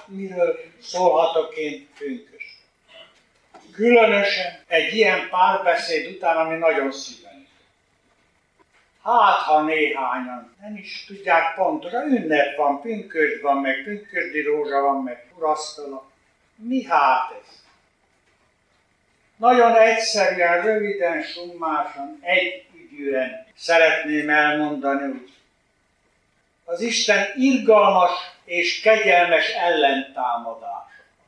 Hát miről szólhatok én pünkösd? Különösen egy ilyen párbeszéd után, ami nagyon szíven üt. Hát, ha néhányan nem is tudják pontosan, ünnep van, pünkösd van, meg pünkösdi rózsa van, meg urasztala. Mi hát ez? Nagyon egyszerűen, röviden, summásan, együgyűen szeretném elmondani, hogy az Isten irgalmas és kegyelmes ellentámadása.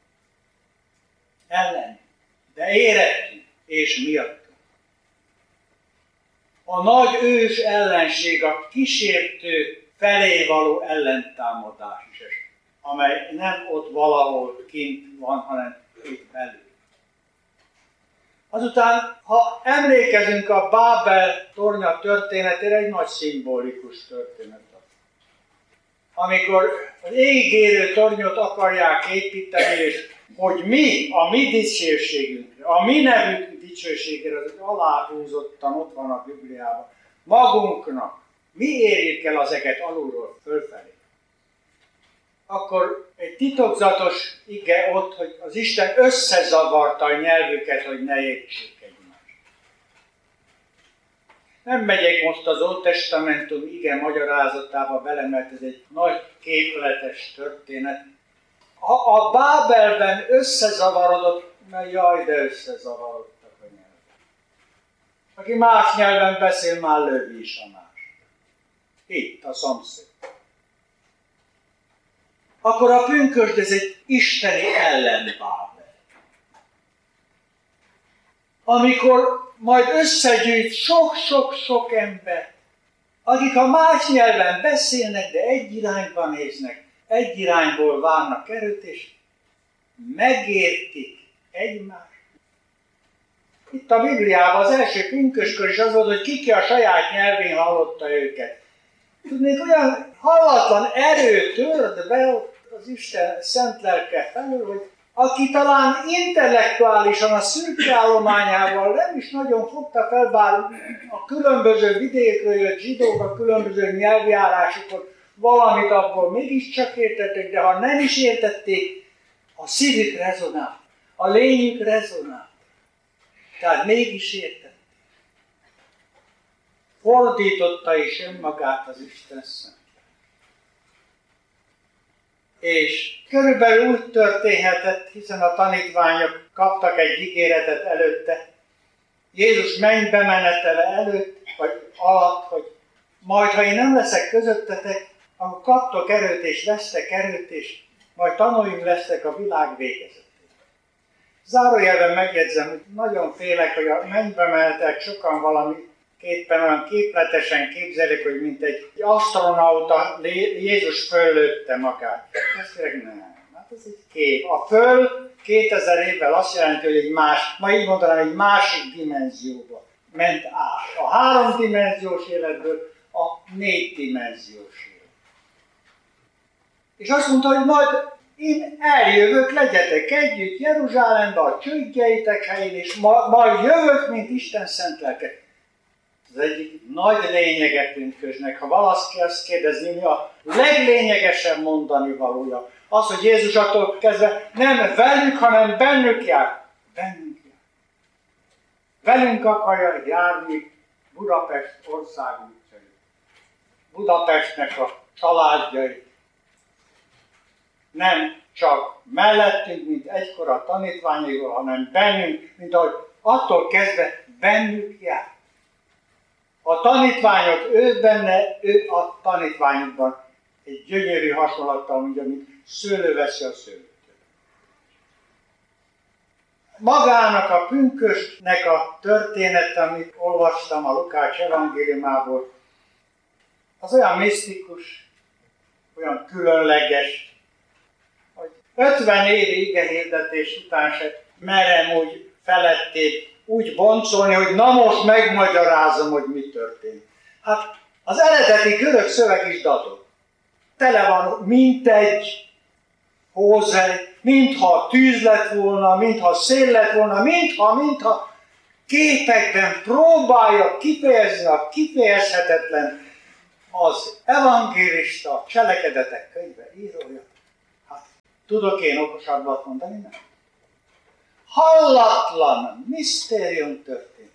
Ellen, de érettünk és miattunk. A nagy ős ellenség, a kísértő felé való ellentámadás is, amely nem ott valahol kint van, hanem itt belül. Azután, ha emlékezünk a Bábel tornya történetére, egy nagy szimbolikus történet. Amikor az égérő tornyot akarják építeni, és hogy mi, a mi dicsőségünkre, a mi nevünk dicsőségére, az aláhúzottan ott van a Bibliában, magunknak, mi érjük el az eget alulról fölfelé. Akkor egy titokzatos ige ott, hogy az Isten összezavarta a nyelvüket, hogy ne értsék egymást. Nem megyek most az Ótestamentum ige magyarázatába bele, mert ez egy nagy képletes történet. A Bábelben összezavarodott, mert jaj, de összezavarodtak a nyelvek. Aki más nyelven beszél, már lövi is a más. Itt, a szomszéd. Akkor a pünkösd ez egy isteni ellenbábel. Amikor majd összegyűjt sok-sok-sok ember, akik a más nyelven beszélnek, de egy irányba néznek, egy irányból várnak erőt, és megértik egymást. Itt a Bibliában az első pünköskor is az volt, hogy ki a saját nyelvén hallotta őket. Tudnék, olyan hallatlan erő tört be az Isten szent lelke felül, hogy aki talán intellektuálisan a szürke állományával nem is nagyon fogta fel, bár a különböző vidékről jött zsidók, a különböző nyelvjárásokon valamit abból mégiscsak értették, de ha nem is értették, a szívük rezonált, a lényük rezonált. Tehát mégis értették. Fordította is önmagát az Isten szent. És körülbelül úgy történhetett, hiszen a tanítványok kaptak egy ígéretet előtte, Jézus mennybe menetele előtt, vagy alatt, hogy majd, ha én nem leszek közöttetek, akkor kaptok erőt és vesztek erőt, és majd tanúim lesztek a világ végezetén. Zárójelben megjegyzem, hogy nagyon félek, hogy a mennybe menetek sokan valamiképpen olyan képletesen képzelik, hogy mint egy asztronauta Jézus föllőtte magát. Ezt nem, hát ez egy kép. A föl 2000 évvel azt jelenti, hogy ma így mondanám, egy másik dimenzióba ment át. A 3 dimenziós életből a 4 dimenziós élet. És azt mondta, hogy majd én eljövök, legyetek együtt Jeruzsálembe, a csődjeitek helyén, és majd jövök, mint Isten szent lelke. Az egyik nagy lényege pünkösdnek, ha valaki azt kérdezni, mi a leglényegesebb mondani valója. Az, hogy Jézus attól kezdve nem velük, hanem bennük jár. Bennünk jár. Velünk akarja járni Budapest országútjai. Budapestnek a családjai. Nem csak mellettünk, mint egykor a tanítványaival, hanem bennünk, mint ahogy attól kezdve bennük jár. A tanítványok ő benne, ő a tanítványokban. Egy gyönyörű hasonlattal mondja, mint szőlő veszi a szőlőtől. Magának a pünkösdnek a története, amit olvastam a Lukács evangéliumából, az olyan misztikus, olyan különleges, hogy 50 évi igehirdetés után se merem úgy felették, úgy boncolni, hogy na most megmagyarázom, hogy mi történt. Hát az eredeti görög szöveg is datott. Tele van mintegy hózely, mintha tűz lett volna, mintha szél lett volna, mintha képekben próbálja kifejezni a kifejezhetetlen az evangélista, Cselekedetek könyve írója. Hát Tudok én okosabbat mondani? Nem. Hallatlan misztérium történt.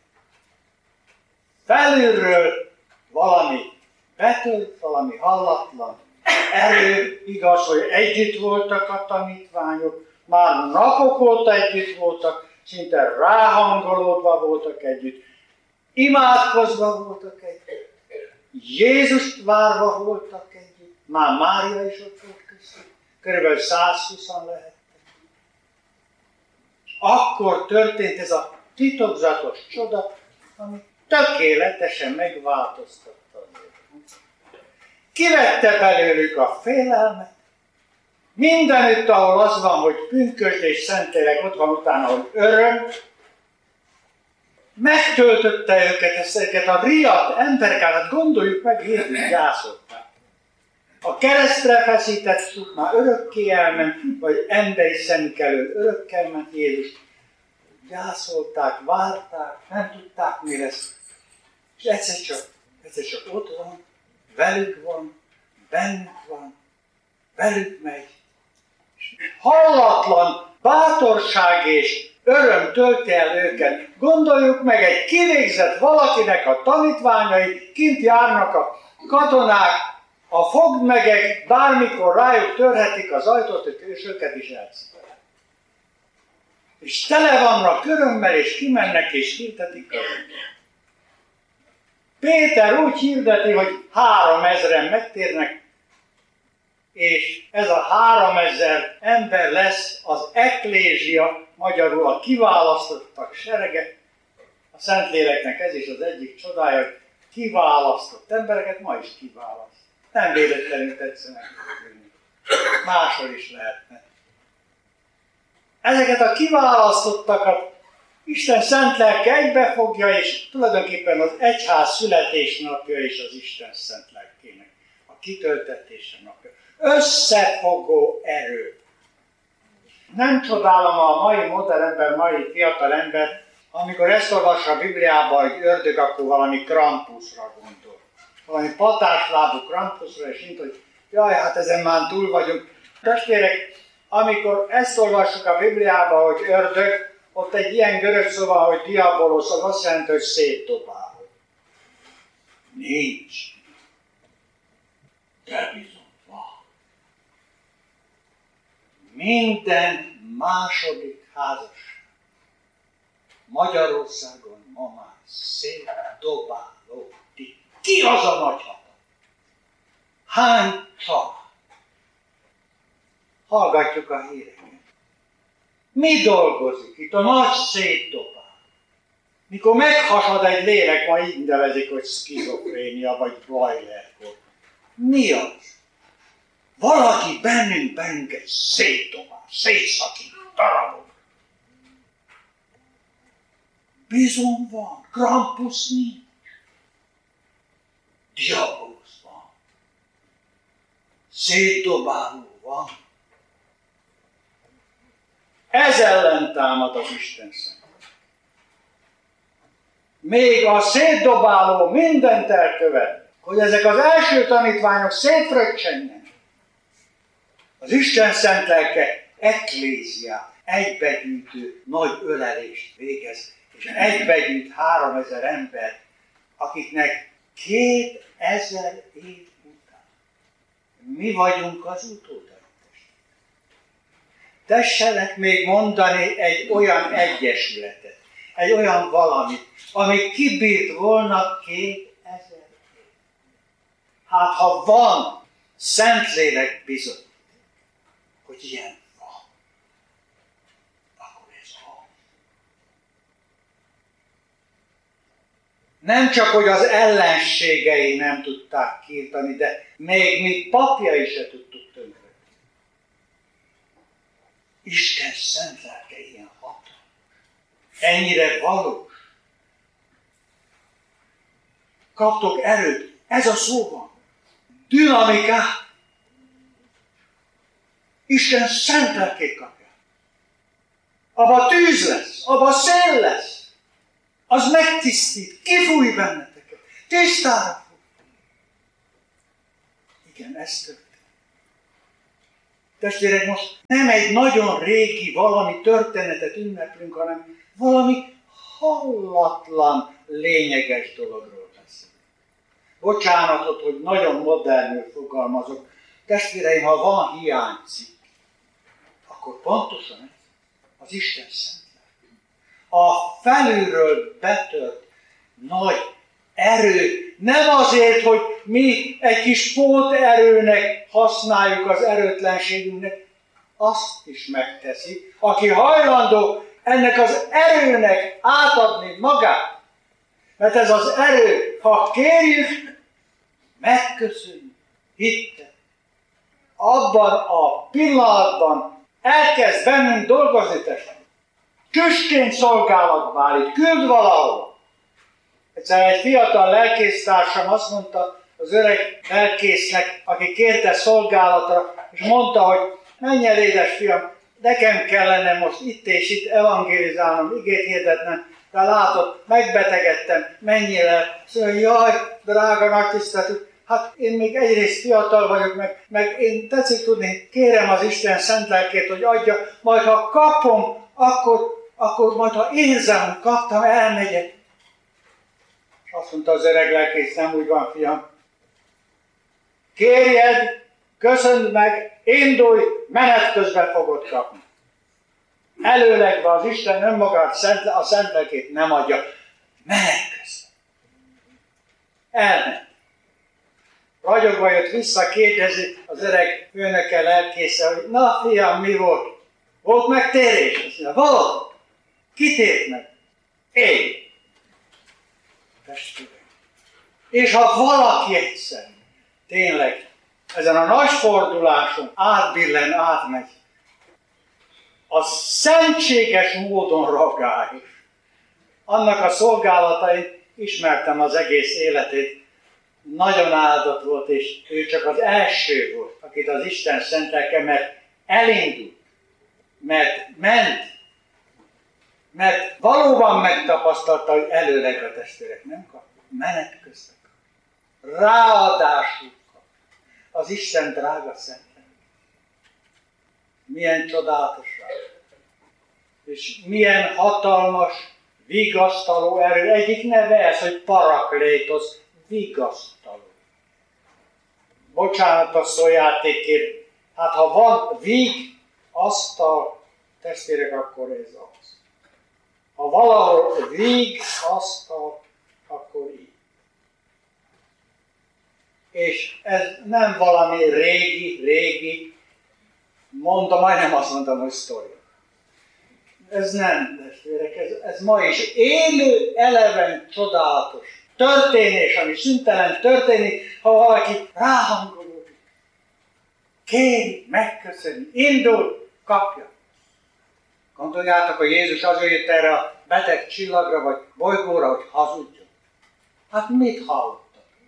Felülről valami betölt, valami hallatlan erő, igaz, hogy együtt voltak a tanítványok, már napok óta együtt voltak, szinte ráhangolódva voltak együtt, imádkozva voltak együtt, Jézust várva voltak együtt, már Mária is ott volt köztük, körülbelül 120-an lehettek. És akkor történt ez a titokzatos csoda, ami tökéletesen megváltoztatta az életet. Kivette belőlük a félelmet, mindenütt, ahol az van, hogy pünkösd és Szentlélek, ott van utána, hogy öröm, megtöltötte őket, ezeket a riadt embereket, gondoljuk meg, Jézus gyászolták. A keresztre feszített szuk már örökké elment, vagy emberi szemük elől örökkel ment Jézus. Gyászolták, várták, nem tudták, mi lesz. És egyszer csak ott van, velük van, bennük van, velük megy. És hallatlan bátorság és öröm tölti el őket. Gondoljuk meg, egy kivégzett valakinek a tanítványai, kint járnak a katonák, a fogdmegek bármikor rájuk törhetik az ajtót, és őket is elszívják. És tele vannak örömmel, és kimennek, és hirdetik a örömmel. Péter úgy hirdeti, hogy 3000-en megtérnek, és ez a 3000 ember lesz az eklézsia, magyarul a kiválasztottak serege. A Szentléleknek ez is az egyik csodája, hogy kiválasztott embereket ma is kiválaszt. Nem véletlenül tetszenek. Máshol is lehetne. Ezeket a kiválasztottakat Isten szent lelke egybefogja, és tulajdonképpen az egyház születésnapja is az Isten szent lelkének a kitöltetése napja. Összefogó erő. Nem csodálom a mai modern ember, mai fiatal ember, amikor ezt olvassa a Bibliában, hogy ördög, akkor valami Krampusra gondol. Valami patáslábú Krampusra, és mint hogy jaj, hát ezen már túl vagyunk. Testvérek, amikor ezt olvassuk a Bibliában, hogy ördög, ott egy ilyen görög szóval, hogy diabolos, az azt jelenti, hogy szétdobáló. Nincs. De bizony van. Minden második házasság Magyarországon ma már szétdobálódik. Ki az a nagy hatalom? Hány család? Hallgatjuk a híreket. Mi dolgozik itt a nagy szétdobál? Mikor meghasad egy lélek, ma így nevezik, hogy szkizofrénia vagy bajlerkor. Mi az? Valaki bennünket szétdobál, szétszakít, darabok. Bizony van, Krampus nincs. Diabolus van. Szétdobáló van. Ez ellen támad az Isten szent. Még a szétdobáló mindent elkövet, hogy ezek az első tanítványok szétfröccsenjenek. Az Isten szent lelke ekléziát, egybegyűjtő nagy ölelést végez, és egybegyűjt 3000 ember, akiknek 2000 év után mi vagyunk az utódai. Tessenek még mondani egy olyan egyesületet, egy olyan valamit, ami kibírt volna 2000 év. Hát ha van Szentlélek bizony, hogy ilyen van, akkor ez van. Nem csak, hogy az ellenségei nem tudták kiirtani, de még mi papjai se tudtuk tönkre. Isten szent lelke ilyen hatalmas, ennyire valós. Kaptok erőt, ez a szó van. Dinamikát. Isten szent lelkét kapja. Abba tűz lesz, abba szél lesz. Az megtisztít, kifúj benneteket, tisztára fog. Igen, ez történt. Testvérek, most nem egy nagyon régi valami történetet ünneplünk, hanem valami hallatlan, lényeges dologról beszélünk. Bocsánatot, hogy nagyon modernül fogalmazok. Testvéreim, ha van hiánycikk, akkor pontosan ez az Isten szent lelke. A felülről betört nagy erő, nem azért, hogy mi egy kis póterőnek használjuk az erőtlenségünknek, azt is megteszi, aki hajlandó ennek az erőnek átadni magát. Mert ez az erő, ha kérjük, megköszönjük, hittel. Abban a pillanatban elkezd bennünk dolgozni, testvérek. Tüsként szolgálatba állít, küld valahol. Egyszer egy fiatal lelkésztársam azt mondta az öreg lelkésznek, aki kérte szolgálatra, és mondta, hogy menj el, édes fiam, nekem kellene most itt és itt evangélizálnom, igét hirdetnem, de látod, megbetegedtem, menjél el. Szóval, jaj, drága nagy tiszteletük, hát én még egyrészt fiatal vagyok, meg én tetszik tudni, kérem az Isten szent lelkét, hogy adja, majd ha kapom, akkor majd ha érzem, hogy kaptam, elmegyek. És azt mondta az öreg lelkész, nem úgy van, fiam. Kérjed, köszönd meg, indulj, menet közben fogod kapni. Előlegve az Isten önmagát, a szent lelkét nem adja. Menet közben. Elment. Ragyogva jött vissza, kérdezi az öreg főnöke lelkésze, hogy na fiam, mi volt? Volt megtérés? Azt mondja, volt. Ki tért meg? Én. És ha valaki egyszer tényleg ezen a nagy forduláson átbillen, átmegy, a szentséges módon ragál. Annak a szolgálatait ismertem az egész életét, nagyon áldott volt, és ő csak az első volt, akit az Isten szent lelke, mert elindult, mert ment, mert valóban megtapasztalta, hogy előleg a testvérek nem kapjuk, menet közben kapjuk. Ráadásul kapjuk. Az Isten drága szent lelke. Milyen csodálatosság. És milyen hatalmas, vigasztaló erő. Egyik neve ez, hogy paraklétosz, vigasztaló. Bocsánat a szójátékért. Hát ha van víg, asztal, testvérek, akkor ez az. Ha valahol víg, asztal, akkor így. És ez nem valami régi, majdnem azt mondtam, hogy sztori. Ez nem, testvérek, ez ma is élő, eleven, csodálatos történés, ami szüntelen történik, ha valaki ráhangolódik. Kéri, megköszöni, indul, kapja. Gondoljátok, hogy Jézus azért jött erre a beteg csillagra, vagy bolygóra, hogy hazudjon. Hát mit hallottak?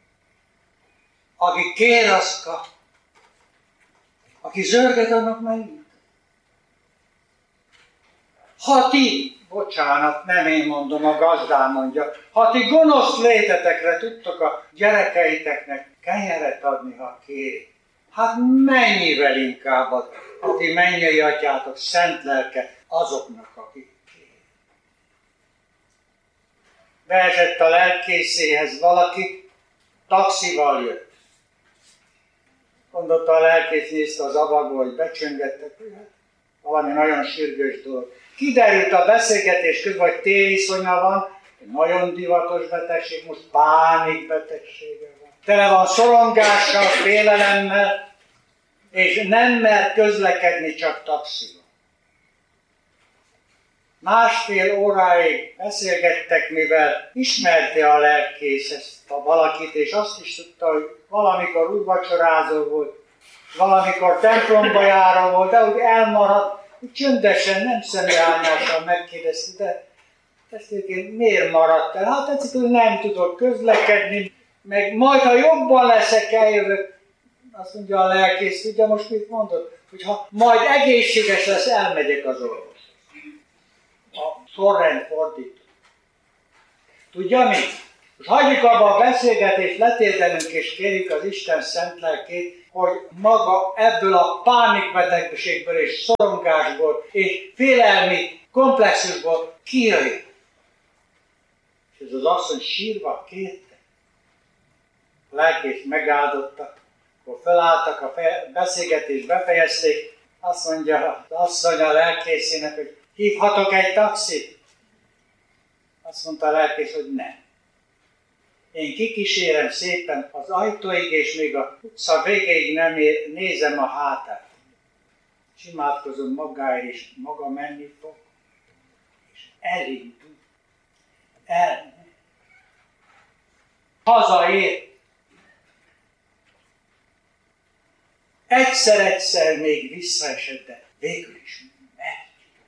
Aki kér, az kap. Aki zörget, annak megint. Ha ti, bocsánat, nem én mondom, a gazdám mondja, ha ti gonosz létetekre tudtok a gyerekeiteknek kenyeret adni, ha kéri, hát mennyivel inkább ad a ti mennyei atyátok szent lelke azoknak, akik kéri. Beesett a lelkészéhez valaki, taxival jött. Gondolta a lelkész, nézte az ablakból, hogy becsöngettek, valami nagyon sürgős dolog. Kiderült a beszélgetés közben, hogy téliszonya van, egy nagyon divatos betegség, most pánikbetegsége van. Tele van szorongással, félelemmel, és nem mer közlekedni, csak taxival. Másfél óráig beszélgettek, mivel ismerte a lelkész ezt a valakit, és azt is tudta, hogy valamikor úrvacsorázó volt, valamikor templomba járó volt, de úgy elmaradt, úgy csöndesen, nem személyányással megkérdezte, de testvérként miért maradt el? Hát tetszik, hogy nem tudok közlekedni, meg majd, ha jobban leszek, eljövök. Azt mondja a lelkész, tudja most mit mondod? Hogy ha majd egészséges lesz, elmegyek az orvoshoz. A sorrend fordító. Tudja mit? Most hagyjuk abba a beszélgetést, letérdelünk és kérjük az Isten szent lelkét, hogy maga ebből a pánikbetegségből és szorongásból és félelmi komplexusból kijöjjön. És ez az asszony sírva kérte. A lelkész megáldottak, akkor felálltak, a beszélgetést befejezték, azt mondja az asszony a lelkészének, hogy hívhatok egy taxit? Azt mondta a lelkész, hogy nem. Én kikísérem szépen az ajtóig, és még a utca végéig nem nézem a hátát. És imádkozom magáért, és maga menni fog. És elindul. Hazaér. Egyszer-egyszer még visszaesett, de végül is megy.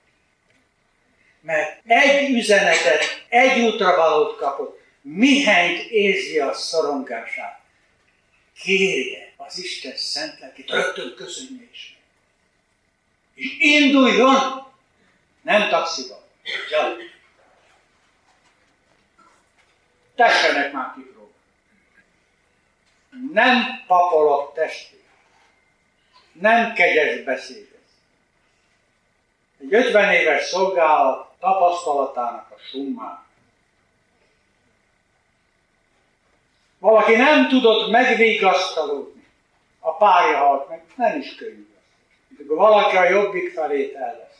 Mert egy üzenetet, egy útravalót kapott, mihennyt érzi a szorongását. Kérje az Isten szent lelkét, rögtön köszönje is. És induljon, nem taxival, gyalog. Tessenek már kipróbálni. Nem papolok testvér. Nem kegyes beszédez. Egy 50 éves szolgálat tapasztalatának a summán. Valaki nem tudott megvigasztalódni. A párja halt meg, nem is könnyű. Amikor valaki a jobbik felét elvesz.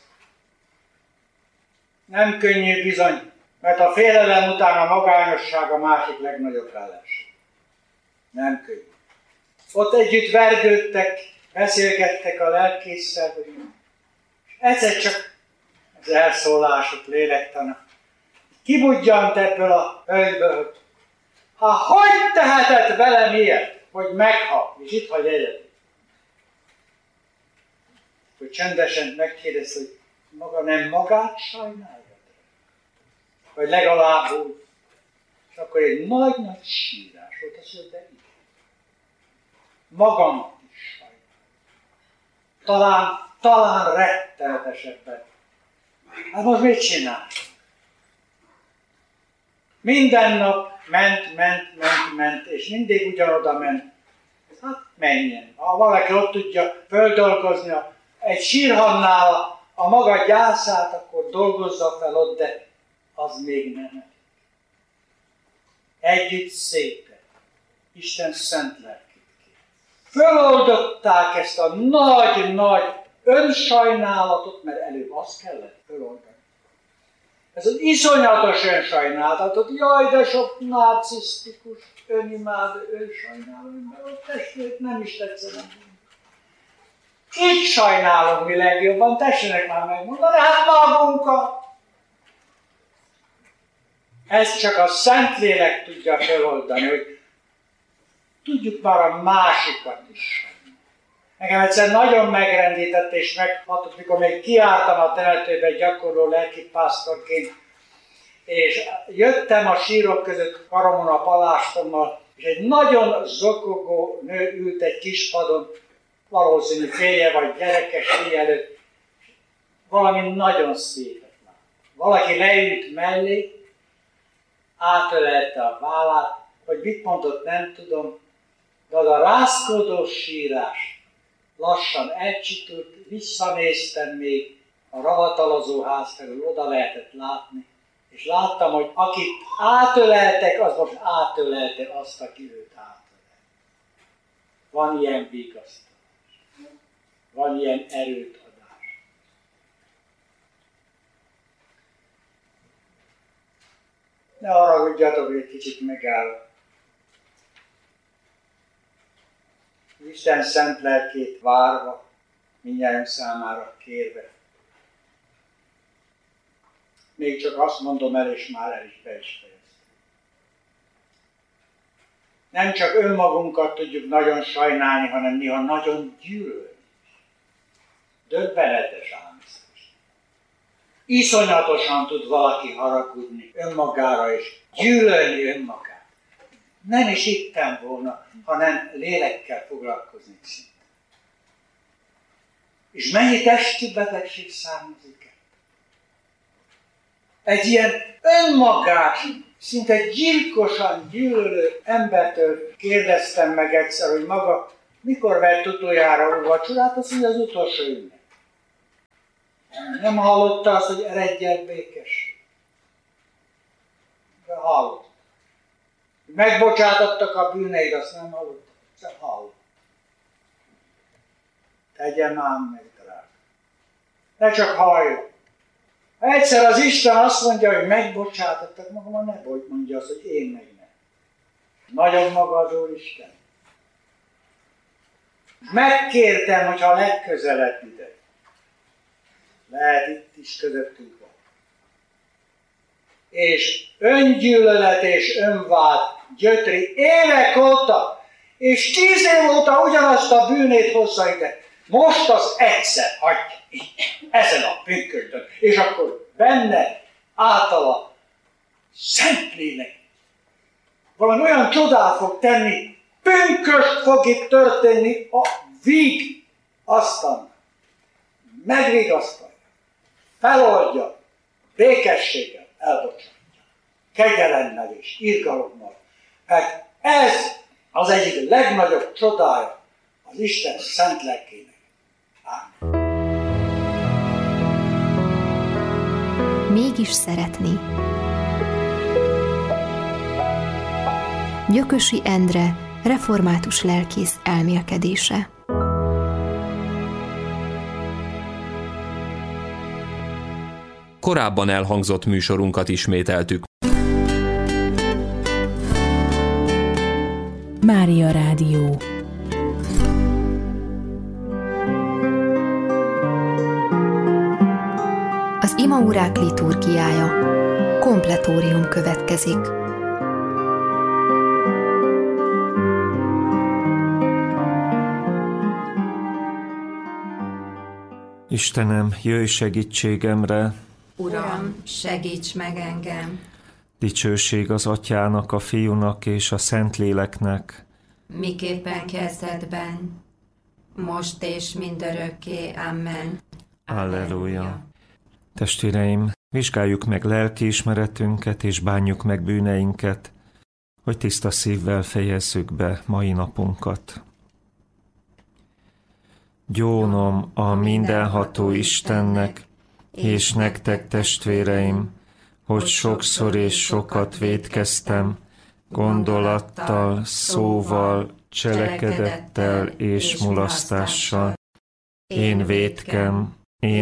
Nem könnyű bizony, mert a félelem után a magányosság a másik legnagyobb ellenség. Nem könnyű. Ott együtt vergődtek, beszélgettek a lelkésszel, és egyszer csak az elszólások, lélektana. Kibudjant ebből a hölgyből, hogy hogy tehetett velem ilyet, hogy meghal, és itt hagy egyedül. Hogy csendesen megkérdez, hogy maga nem magát sajnálja? Vagy legalább úgy. És akkor egy nagy-nagy sírás volt, azt mondja, de igen. Magamat is sajnálom. Talán rettenetesebben. Hát most mit csinál? Minden nap ment, és mindig ugyanoda ment. Hát menjen. Ha valaki ott tudja földolgozni egy sírhannál a maga gyászát, akkor dolgozza fel ott, de az még nem. Együtt szépen. Isten szent lelkét kér. Föloldották ezt a nagy-nagy önsajnálatot, mert előbb azt kellett föloldani. Ez az iszonyatos önsajnálatot, jaj, de sok narcisztikus, önimádó, önsajnáló, mert a testvért nem is tetszenek. Így sajnálom mi legjobban, tessenek már megmondani, hát magunkat. Ezt csak a Szentlélek tudja feloldani, hogy tudjuk már a másikat is. Nekem egyszer nagyon megrendített és meghatott, mikor még kiálltam a temetőbe gyakorló lelkipásztorként, és jöttem a sírok között karomon a palástommal, és egy nagyon zokogó nő ült egy kispadon, valószínű férje vagy gyerekes előtt, valami nagyon szépet lát. Valaki leült mellé, átölelte a vállát, hogy mit mondott, nem tudom, de az a rázkódó sírás lassan elcsitult, visszanéztem még a ravatalozó ház felül, oda lehetett látni, és láttam, hogy akit átöleltek, az most átölelte azt, aki őt átölelte. Van ilyen vigasztalás. Van ilyen erőt adás. Ne haragudjatok, hogy egy kicsit megáll. Isten szent lelkét várva, mindjárt számára kérve. Még csak azt mondom el, és már el is fejeztem. Nem csak önmagunkat tudjuk nagyon sajnálni, hanem néha nagyon gyűlölni. Döbbenetes ám ez. Iszonyatosan tud valaki haragudni önmagára és gyűlölni önmagát. Nem is hittem volna, hanem lélekkel foglalkozni szinte. És mennyi testi betegség származik el? Egy ilyen önmagás, szinte gyilkosan gyűlölő embertől kérdeztem meg egyszer, hogy maga mikor vett utoljára vacsorát, azt mondja, az utolsó ünnep. Nem hallotta azt, hogy eredjen békesség. De hallott. Megbocsátottak a bűneid, azt nem hallott. Csak hallott. Tegyen ám meg, drága. Ne csak halljon. Egyszer az Isten azt mondja, hogy megbocsátottak, maga ne mondja azt, hogy én meg nem. Nagyon maga az Úristen. Megkértem, hogyha legközelebb ide. Lehet itt is közöttünk van. És öngyűlölet és önvád gyötri évek óta, és 10 év óta ugyanazt a bűnét hozza ide. Most az egyszer hagyja itt, ezen a pünkösdön, és akkor benne általa Szentlélek valami olyan csodát fog tenni, pünkösd fog itt történni a víg asztalnak. Megvigasztalja, feloldja, békességgel elbocsátja, kegyelemmel és irgalommal. Mert ez az egyik legnagyobb csodája az Isten szent lelkének. Ámen. Mégis szeretni. Gyökösi Endre, református lelkész elmélkedése. Korábban elhangzott műsorunkat ismételtük. Mária Rádió. Az imaórák liturgiája. Kompletórium következik. Istenem, jöjj segítségemre! Uram, segíts meg engem! Dicsőség az Atyának, a Fiúnak és a Szentléleknek. Miképpen kezdetben, most és mindörökké. Amen. Alleluja! Testvéreim, vizsgáljuk meg lelkiismeretünket és bánjuk meg bűneinket, hogy tiszta szívvel fejezzük be mai napunkat. Gyónom a mindenható Istennek, és nektek, testvéreim, hogy sokszor és sokat vétkeztem, gondolattal, szóval, cselekedettel és mulasztással. Én vétkem,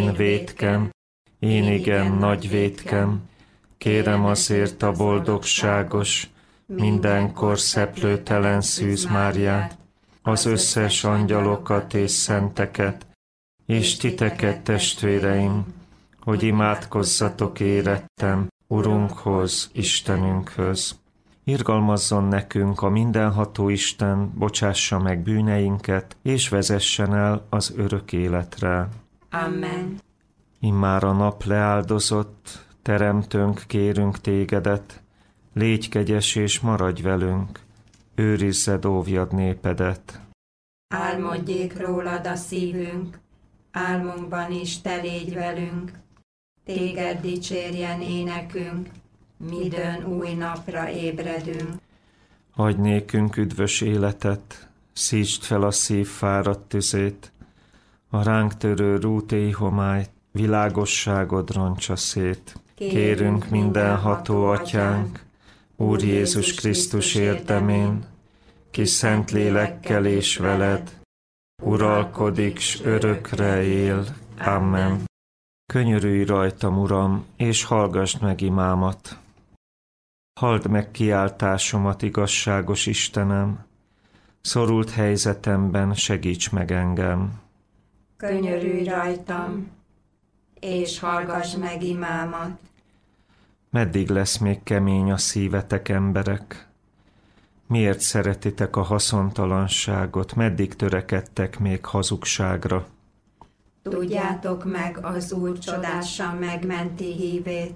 én igen nagy vétkem, kérem azért a boldogságos, mindenkor szeplőtelen Szűz Máriát, az összes angyalokat és szenteket, és titeket, testvéreim, hogy imádkozzatok érettem Urunkhoz, Istenünkhöz. Irgalmazzon nekünk a mindenható Isten, bocsássa meg bűneinket, és vezessen el az örök életre. Amen. Immár a nap leáldozott, teremtőnk, kérünk tégedet, légy kegyes és maradj velünk, őrizzed, óvjad népedet. Álmodjék rólad a szívünk, álmunkban is te légy velünk, téged dicsérjen énekünk, midőn új napra ébredünk. Adj nékünk üdvös életet, szítsd fel a szív fáradt tüzét, a ránk törő rút éjhomályt, világosságod roncsa szét. Kérünk mindenható Atyánk, Úr Jézus Krisztus érdemén, ki szent lélekkel és veled, uralkodik, s örökre él. Amen. Könyörülj rajtam, Uram, és hallgassd meg imámat. Halld meg kiáltásomat, igazságos Istenem, szorult helyzetemben segíts meg engem. Könyörülj rajtam, és hallgass meg imámat. Meddig lesz még kemény a szívetek, emberek? Miért szeretitek a haszontalanságot, meddig törekedtek még hazugságra? Tudjátok meg az Úr csodásan megmenti hívét.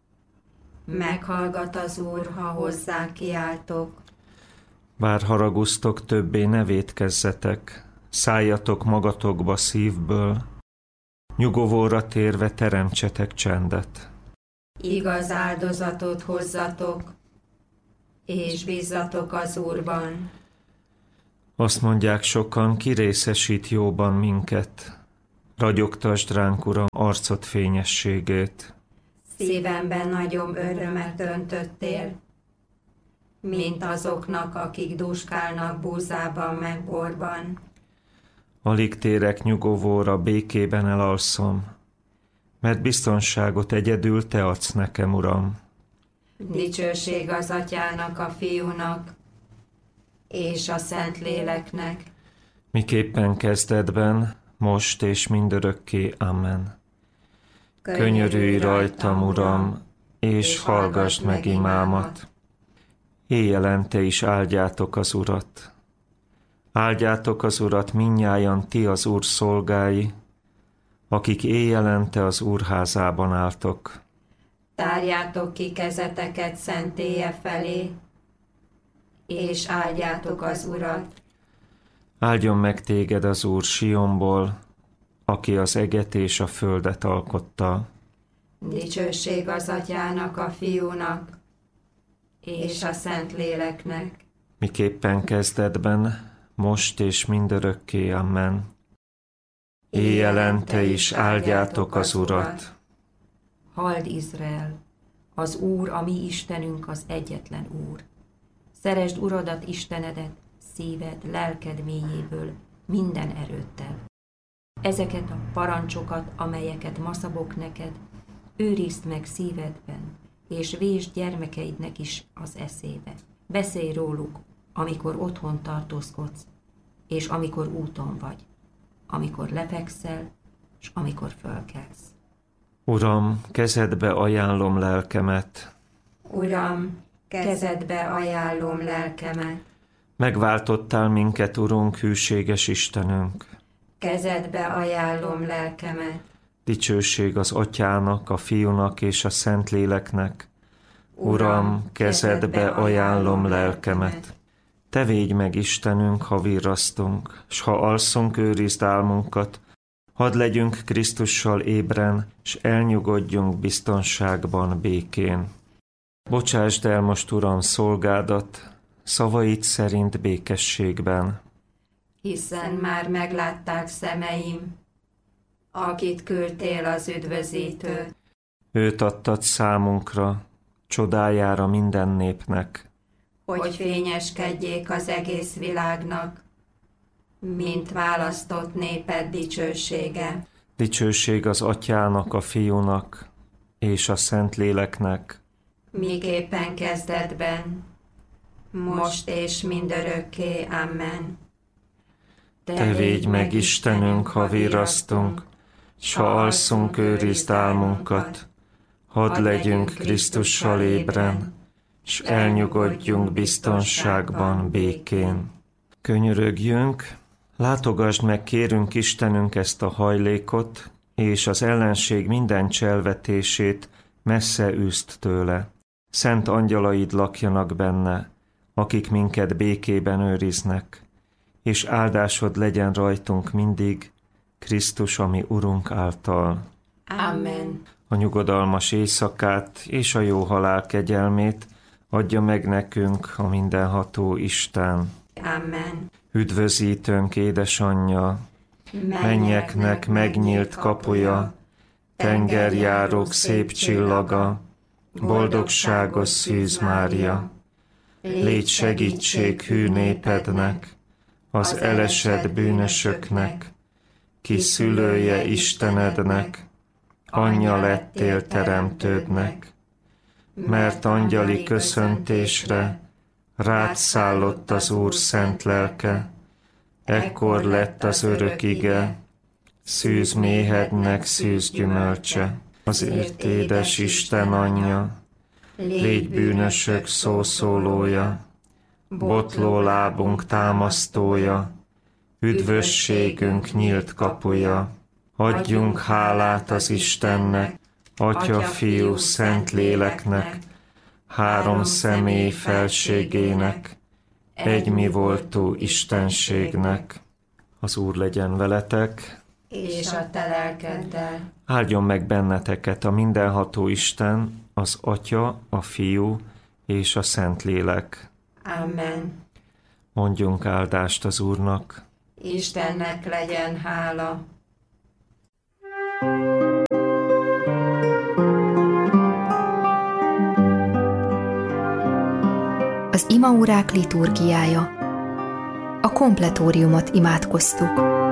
Meghallgat az Úr, ha hozzá kiáltok. Bár haragusztok, többé ne vétkezzetek, szálljatok magatokba szívből, nyugovóra térve teremtsetek csendet. Igaz áldozatot hozzatok, és bízzatok az Úrban. Azt mondják sokan, ki részesít jóban minket. Ragyogtasd ránk, Uram, arcod fényességét. Szívemben nagyobb örömet öntöttél, mint azoknak, akik dúskálnak búzában meg borban. Alig térek nyugovóra, békében elalszom, mert biztonságot egyedül Te adsz nekem, Uram. Dicsőség az Atyának, a Fiúnak és a Szentléleknek, Miképpen kezdetben, most és mindörökké. Amen. Könyörülj rajtam, Uram, és hallgassd meg imámat. Éjjelente is áldjátok az Urat. Áldjátok az Urat mindnyájan ti az Úr szolgái, akik éjjelente az Úr házában álltok. Tárjátok ki kezeteket szentélye felé, és áldjátok az Urat. Áldjon meg téged az Úr Sionból, aki az eget és a földet alkotta. Dicsőség az Atyának, a Fiúnak és a Szentléleknek, Miképpen kezdetben, most és mindörökké. Amen. Éjjelente is áldjátok az Urat. Halld, Izrael! Az Úr, a mi Istenünk, az egyetlen Úr. Szeresd Uradat, Istenedet, szíved, lelked mélyéből, minden erőddel. Ezeket a parancsokat, amelyeket ma szabok neked, őrizd meg szívedben, és vésd gyermekeidnek is az eszébe. Beszélj róluk, amikor otthon tartózkodsz, és amikor úton vagy, amikor lefekszel, és amikor fölkelsz. Uram, kezedbe ajánlom lelkemet. Uram, kezedbe ajánlom lelkemet. Megváltottál minket, Urunk, hűséges Istenünk. Kezedbe ajánlom lelkemet. Dicsőség az Atyának, a Fiúnak és a Szentléleknek. Uram, kezedbe ajánlom lelkemet. Te védj meg, Istenünk, ha virrasztunk, s ha alszunk, őrizd álmunkat, hadd legyünk Krisztussal ébren, s elnyugodjunk biztonságban, békén. Bocsásd el most, Uram, szolgádat, szavaid szerint békességben. Hiszen már meglátták szemeim, akit küldtél az üdvözítő. Őt adtad számunkra, csodájára minden népnek. Hogy fényeskedjék az egész világnak, mint választott néped dicsősége. Dicsőség az Atyának, a Fiúnak és a Szentléleknek. Miképpen kezdetben, most és mindörökké. Amen. Te védj meg, Istenünk, ha virrasztunk, s ha alszunk, őrizd álmunkat, hadd legyünk Krisztussal ébren, s elnyugodjunk biztonságban, békén. Könyörögjünk, látogasd meg, kérünk, Istenünk, ezt a hajlékot, és az ellenség minden cselvetését messze űzd tőle. Szent angyalaid lakjanak benne, akik minket békében őriznek, és áldásod legyen rajtunk mindig, Krisztus, ami Urunk által. Amen. A nyugodalmas éjszakát és a jó halál kegyelmét adja meg nekünk a mindenható Isten. Amen. Üdvözítőnk, édesanyja, mennyeknek megnyílt kapuja, tengerjárók szép csillaga, boldogságos Szűz Mária. Légy segítség hű népednek, az elesett bűnösöknek, ki szülője Istenednek, anyja lettél teremtődnek, mert angyali köszöntésre rád szállott az Úr szent lelke, ekkor lett az örök ige, szűz méhednek szűz gyümölcse. Azért édes Isten anyja, légy bűnösök szószólója, botló lábunk támasztója, üdvösségünk nyílt kapuja. Adjunk hálát az Istennek, Atya, Fiú, Szentléleknek, három személy felségének, egymivoltú Istenségnek. Az Úr legyen veletek, És a te lelkeddel. áldjon meg benneteket a mindenható Isten, az Atya, a Fiú és a Szentlélek. Amen. Mondjunk áldást az Úrnak. Istennek legyen hála. Az imaórák liturgiája. A kompletóriumot imádkoztuk.